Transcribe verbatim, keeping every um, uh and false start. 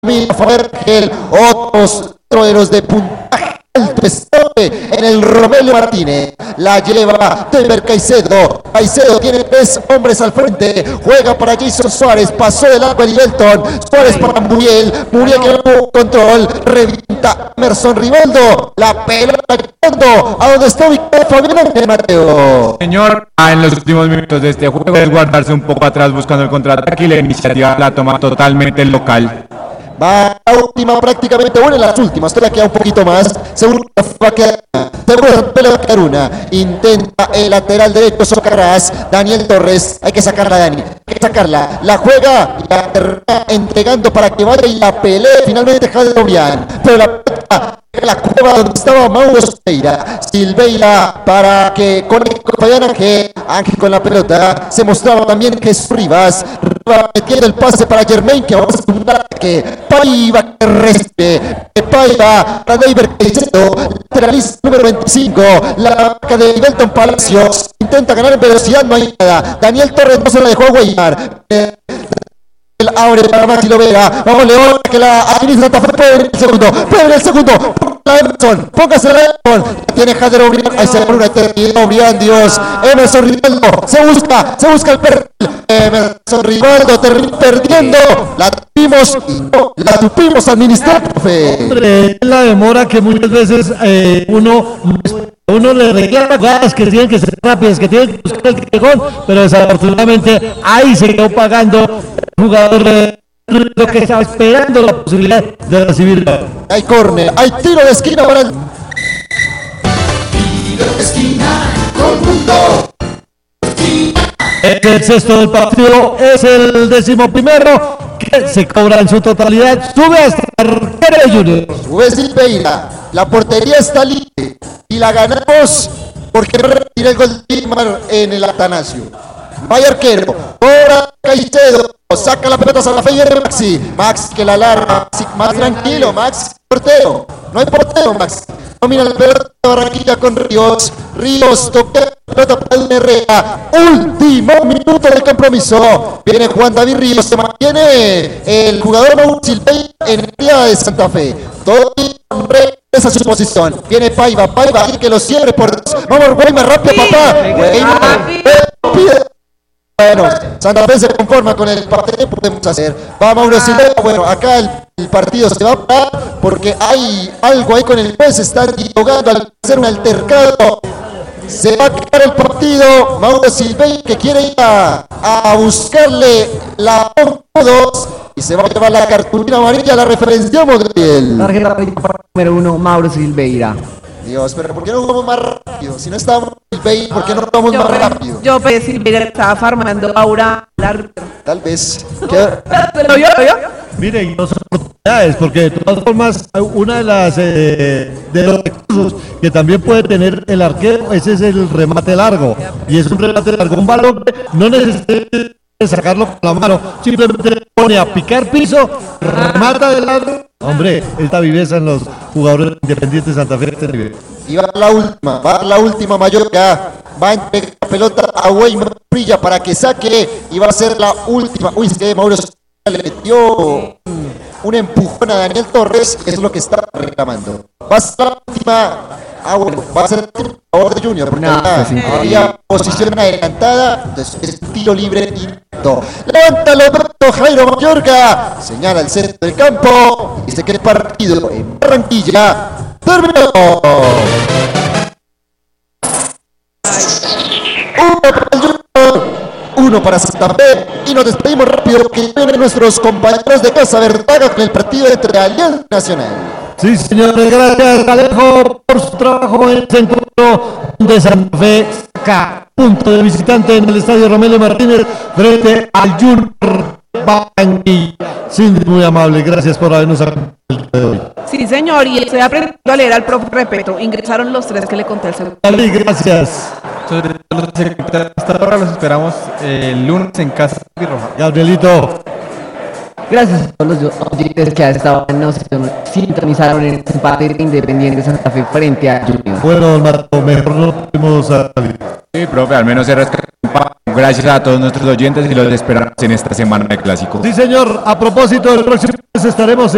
Mira Fabergel, otros troneros de puntaje alto estope en el Romelio Martínez. La lleva Temer Caicedo. Caicedo tiene tres hombres al frente. Juega para Jason Suárez. Pasó del agua de Belton. Suárez para Muriel. Muriel que no tuvo control. Revienta Emerson Rivaldo. La pelota fondo. A donde está ubicado Fabián Ángel Mateo. Señor, ah, en los últimos minutos de este juego es guardarse un poco atrás buscando el contraataque y la iniciativa la toma totalmente el local. Va la última, prácticamente una de las últimas. Todavía queda un poquito más. Seguro que va a quedar una. Seguro que va a quedar una. Intenta el lateral derecho Socarrás. Daniel Torres. Hay que sacarla, Dani. Hay que sacarla. La juega y la termina entregando para que vaya y la pelee. Finalmente Jader Obrián. Pero la pelota en la cueva donde estaba Mauro Silveira. Silveira para que conecte con Fabián Ángel. Ángel con la pelota. Se mostraba también Jesús Rivas. Rivas metiendo el pase para Germain que vamos a un ataque. Paiva que reste. Paiva para David Caicedo. Lateralista número veinticinco. La marca de Belton Palacios. Intenta ganar en velocidad. No hay nada. Daniel Torres no se la dejó huellar. Eh, abre para Maxi Lovera. Vamos León que la administra Santa Fe. Puede venir el segundo. Puede venir el segundo. La Emerson. Póngase la Emerson. Tiene Jader Obrián. Ahí se pone una eternidad. Obrián, Dios. Emerson Rivaldo. Se busca. Se busca el perfil. Emerson Rivaldo termina perdiendo. La tuvimos y no la supimos administrar, profe. Hombre, la demora que muchas veces eh, uno uno le reclama jugadas que tienen que ser rápidas, que tienen que buscar el callejón, pero desafortunadamente ahí se quedó pagando el jugador eh, lo que estaba esperando la posibilidad de recibirlo. Hay córner, hay tiro de esquina para el Tiro de esquina, conjunto. Es el sexto del partido, es el décimo primero que se cobra en su totalidad. Sube hasta el arquero de Junior. Sube Silveira. La portería está libre y la ganamos porque no retira el gol de Dimar en el Atanasio. Vaya arquero. Ahora Caicedo. Saca la pelota a Santa Fe y viene Maxi. Max que la larga. Más tranquilo, Max. Portero. No hay portero, Max. Domina la pelota de Barranquilla con Ríos. Ríos toca la pelota para el Herrera. Último minuto del compromiso. Viene Juan David Ríos. Se mantiene el jugador Mauro Silveira en el día de Santa Fe. Todo regresa a su posición. Viene Paiva. Paiva que lo cierre por dos. Vamos, Weimar, rápido, papá. Weimar. Bueno, Santa Fe se conforma con el partido que podemos hacer. Va Mauro Silveira. Bueno, acá el, el partido se va a parar porque hay algo ahí con el juez. Están dialogando al hacer un altercado. Se va a quedar el partido. Mauro Silveira que quiere ir a, a buscarle la dos y se va a llevar la cartulina amarilla. La referenciamos, Gabriel. Tarjeta número uno, Mauro Silveira. Dios, pero ¿por qué no jugamos más rápido? Si no estábamos Silveira, ¿por qué no jugamos más rápido? Yo pensé que Silveira estaba farmando Aura. Tal vez. ¿Qué? ¿Lo vio? ¿Lo vio? Mire, y dos oportunidades, porque de todas formas, una de las eh, de los recursos que también puede tener el arquero, ese es el remate largo. Y es un remate largo, un balón que no necesita sacarlo con la mano, simplemente le pone a picar piso, remata de lado. Hombre, esta viveza en los jugadores independientes de Santa Fe este nivel. Y va la última, va la última Mallorca. Va a entregar la pelota a Weimar Brilla para que saque y va a ser la última. Uy, es que Mauro le metió un, un empujón a Daniel Torres, eso es lo que está reclamando. Va a ser la última. Ah, bueno, va a ser el favor de Junior, porque no, ya pues había posición adelantada, entonces es tiro libre y no. Levántalo, Jairo Mallorca. Señala el centro del campo y dice que el partido en Barranquilla terminó. Uno para el Junior, uno para Santa Fe y nos despedimos rápido que vienen nuestros compañeros de Casa Verdaga con el partido entre Alianza Nacional. Sí, señores, gracias Alejo por su trabajo en este encuentro de Santa Fe saca punto de visitante en el estadio Romelio Martínez frente al Junior Barranquilla. Cindy, muy amable, gracias por habernos acompañado el día de hoy. Sí, señor, y estoy aprendiendo a leer al profe Repeto. Ingresaron los tres que le conté al segundo. Dale, gracias. Hasta ahora los esperamos el lunes en Casa Roja. Gabrielito. Gracias a todos los oyentes que a esta hora nos sintonizaron en este empate de Independiente Santa Fe frente a Junior. Bueno, Marco, mejor no pudimos salir. Sí, profe, al menos se rescató. Gracias a todos nuestros oyentes y los esperamos en esta semana de clásicos. Sí, señor. A propósito, el próximo mes estaremos en